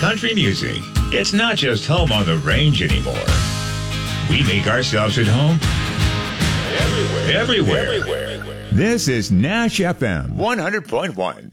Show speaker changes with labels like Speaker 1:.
Speaker 1: country music. It's not just home on the range anymore. We make ourselves at home everywhere. This is Nash FM 100.1.